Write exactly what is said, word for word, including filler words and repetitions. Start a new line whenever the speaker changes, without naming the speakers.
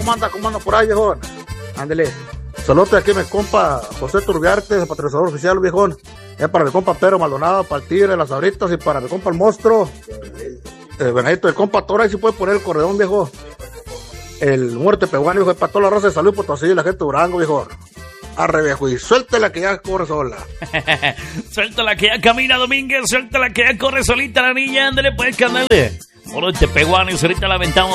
¿cómo anda? ¿Cómo anda por ahí, viejón? Ándele. Saludos aquí mi compa José Turbiarte, patrocinador oficial, viejón. Es para mi compa Pedro Maldonado, para el Tigre, las Sabritas y para mi compa el Monstruo. El Benedito, el compa Tora, ahí sí puede poner el corredón, viejo. El muerte peguano, viejo, para toda la raza de Salud Potosí y la gente de Durango, viejo. Arre, viejo, y suéltela que ya corre sola.
Suéltala que ya camina, Domínguez. Suéltala que ya corre solita la niña. Ándale, pues, canal. Por este peguano y ahorita la aventamos.